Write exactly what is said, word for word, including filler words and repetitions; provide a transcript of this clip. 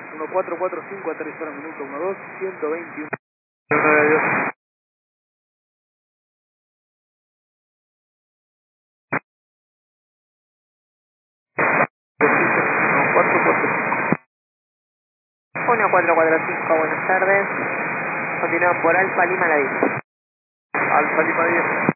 uno cuatro cuatro cinco, aterrizar a minuto uno dos, ciento veintiuno. Adiós. uno cuatro cuatro cinco, buenas tardes. Continuamos por Alfa Lima La diez. Alfa Lima diez.